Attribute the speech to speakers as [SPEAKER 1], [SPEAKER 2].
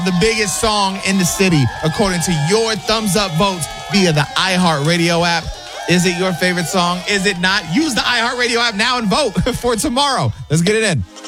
[SPEAKER 1] The biggest song in the city, according to your thumbs up votes via the iHeartRadio app. Is it your favorite song? Is it not? Use the iHeartRadio app now and vote for tomorrow. Let's get it in.